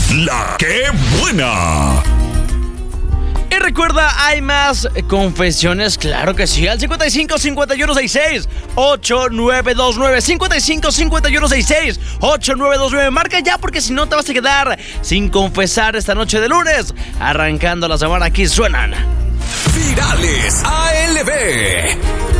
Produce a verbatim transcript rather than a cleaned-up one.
La que buena. Y recuerda, hay más confesiones, claro que sí, al cincuenta y cinco, cincuenta y uno, sesenta y seis, ochenta y nueve veintinueve, cincuenta y cinco, cincuenta y uno, sesenta y seis, ochenta y nueve veintinueve. Marca ya porque si no te vas a quedar sin confesar esta noche de lunes. Arrancando la semana, aquí suenan Virales A L B.